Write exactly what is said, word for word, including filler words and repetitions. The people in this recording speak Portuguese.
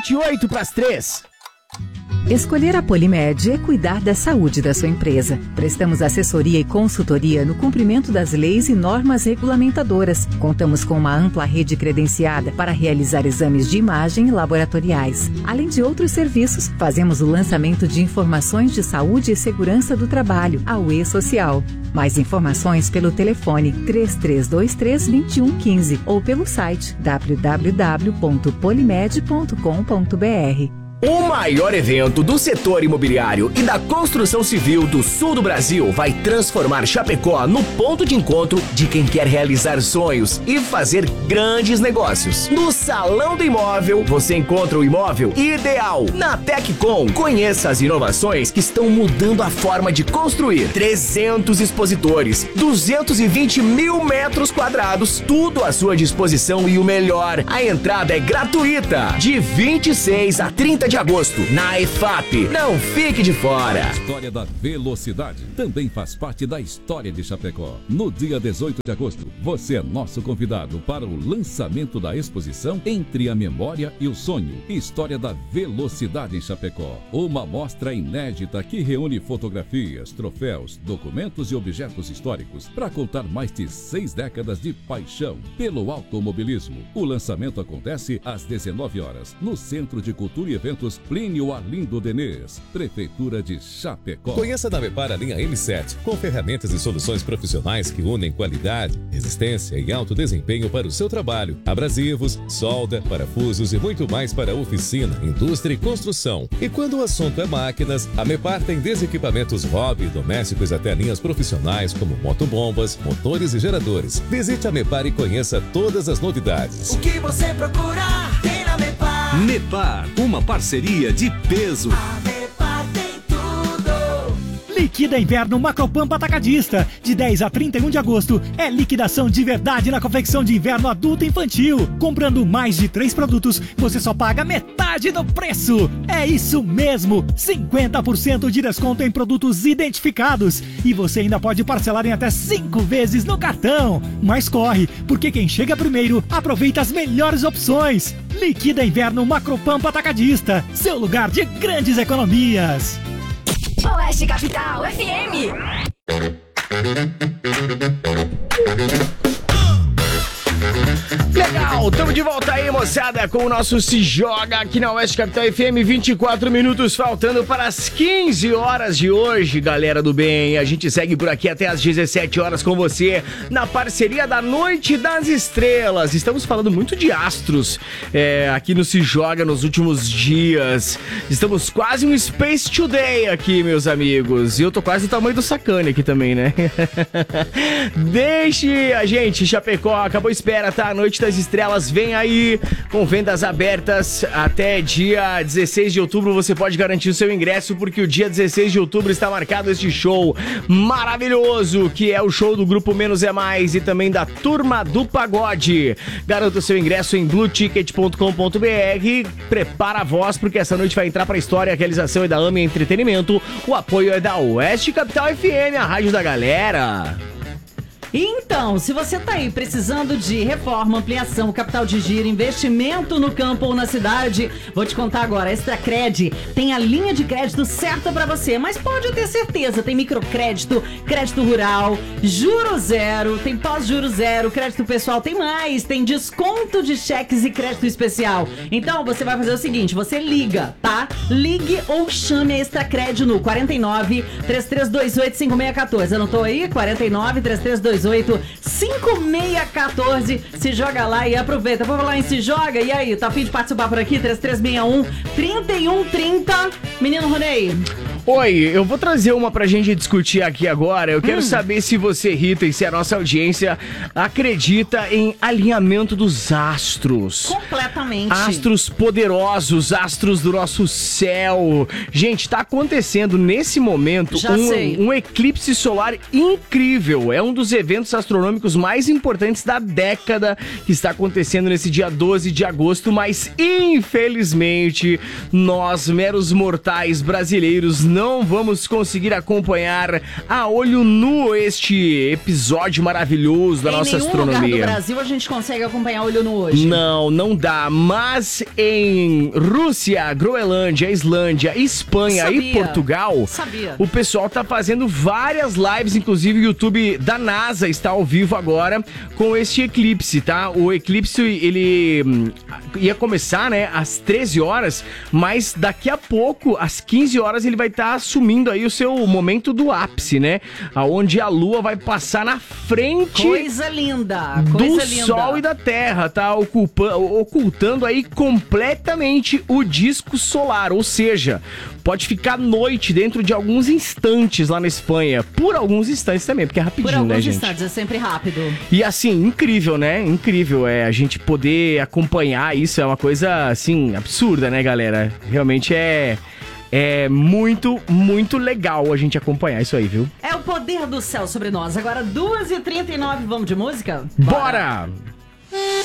vinte e oito para as três. Escolher a Polimed é cuidar da saúde da sua empresa. Prestamos assessoria e consultoria no cumprimento das leis e normas regulamentadoras. Contamos com uma ampla rede credenciada para realizar exames de imagem e laboratoriais. Além de outros serviços, fazemos o lançamento de informações de saúde e segurança do trabalho, a U E Social. Mais informações pelo telefone três três dois três, dois um um cinco ou pelo site w w w ponto polimed ponto com ponto b r. O maior evento do setor imobiliário e da construção civil do sul do Brasil vai transformar Chapecó no ponto de encontro de quem quer realizar sonhos e fazer grandes negócios. No Salão do Imóvel, você encontra o imóvel ideal. Na Teccom, conheça as inovações que estão mudando a forma de construir. trezentos expositores, duzentos e vinte mil metros quadrados, tudo à sua disposição e o melhor, a entrada é gratuita, de vinte e seis a trinta de agosto, na E F A P. Não fique de fora. A história da velocidade também faz parte da história de Chapecó. No dia dezoito de agosto, você é nosso convidado para o lançamento da exposição Entre a Memória e o Sonho, História da Velocidade em Chapecó. Uma mostra inédita que reúne fotografias, troféus, documentos e objetos históricos para contar mais de seis décadas de paixão pelo automobilismo. O lançamento acontece às dezenove horas, no Centro de Cultura e Eventos Plínio Arlindo Denês, Prefeitura de Chapecó. Conheça na Mepar a linha M sete, com ferramentas e soluções profissionais que unem qualidade, resistência e alto desempenho para o seu trabalho. Abrasivos, solda, parafusos e muito mais para oficina, indústria e construção. E quando o assunto é máquinas, a Mepar tem desde equipamentos hobby e domésticos até linhas profissionais como motobombas, motores e geradores. Visite a Mepar e conheça todas as novidades. O que você procurar tem na Mepar. Mepar, uma parceria de peso. A Mepar tem tudo. Liquida Inverno Macropampa Atacadista. De dez a trinta e um de agosto é liquidação de verdade na confecção de inverno adulto e infantil. Comprando mais de três produtos, você só paga metade do preço. É isso mesmo, cinquenta por cento de desconto em produtos identificados. E você ainda pode parcelar em até cinco vezes no cartão. Mas corre, porque quem chega primeiro aproveita as melhores opções. Liquida Inverno Macropampa Atacadista, seu lugar de grandes economias. Oeste Capital F M. Legal, estamos de volta aí, moçada, com o nosso Se Joga aqui na Oeste Capital F M, vinte e quatro minutos faltando para as quinze horas de hoje, galera do bem. A gente segue por aqui até as dezessete horas com você, na parceria da Noite das Estrelas. Estamos falando muito de astros é, aqui no Se Joga nos últimos dias. Estamos quase um Space Today aqui, meus amigos. E eu tô quase do tamanho do Sacane aqui também, né? Deixe a gente, Chapecó, acabou espera, tá? A Noite das Estrelas vem aí com vendas abertas até dia dezesseis de outubro. Você pode garantir o seu ingresso porque o dia dezesseis de outubro está marcado este show maravilhoso, que é o show do grupo Menos é Mais e também da Turma do Pagode. Garanta o seu ingresso em blue ticket ponto com ponto b r. Prepara a voz porque essa noite vai entrar pra história. A realização é da A M E Entretenimento. O apoio é da Oeste Capital F M, a rádio da galera. Então, se você tá aí precisando de reforma, ampliação, capital de giro, investimento no campo ou na cidade, vou te contar agora, a Extracred tem a linha de crédito certa pra você, mas pode ter certeza, tem microcrédito, crédito rural, juro zero, tem pós-juro zero, crédito pessoal, tem mais, tem desconto de cheques e crédito especial. Então, você vai fazer o seguinte, você liga, tá? Ligue ou chame a Extracred no quarenta e nove, três três dois oito, cinco seis um quatro. Anotou aí? quarenta e nove, três três dois oito, cinco seis um quatro. Se joga lá e aproveita. Vamos lá em Se Joga. E aí, tá a fim de participar por aqui? três três seis um, três um três zero. Menino Ronei. Oi, eu vou trazer uma pra gente discutir aqui agora. Eu quero hum. saber se você, Rita, e se a nossa audiência acredita em alinhamento dos astros. Completamente. Astros poderosos, astros do nosso céu. Gente, tá acontecendo nesse momento um, um eclipse solar incrível. É um dos eventos astronômicos mais importantes da década que está acontecendo nesse dia doze de agosto, mas infelizmente nós, meros mortais brasileiros, não vamos conseguir acompanhar a olho nu este episódio maravilhoso da em nossa nenhum astronomia. lugar do Brasil a gente consegue acompanhar olho nu hoje. Não, não dá. Mas em Rússia, Groenlândia, Islândia, Espanha Sabia. e Portugal, Sabia. o pessoal tá fazendo várias lives, inclusive o YouTube da NASA está ao vivo agora com este eclipse, tá? O eclipse, ele hum, ia começar, né, às treze horas, mas daqui a pouco, às quinze horas, ele vai estar tá assumindo aí o seu momento do ápice, né? Aonde a Lua vai passar na frente... Coisa linda, coisa do linda. Sol e da Terra, tá? Ocupa, ocultando aí completamente o disco solar, ou seja, pode ficar noite dentro de alguns instantes lá na Espanha. Por alguns instantes também, porque é rapidinho, Por alguns né, gente? instantes, é sempre rápido. E assim, incrível, né? Incrível é a gente poder acompanhar isso, é uma coisa, assim, absurda, né, galera? Realmente é... É muito, muito legal a gente acompanhar isso aí, viu? É o poder do céu sobre nós. Agora, duas e trinta e nove, vamos de música? Bora!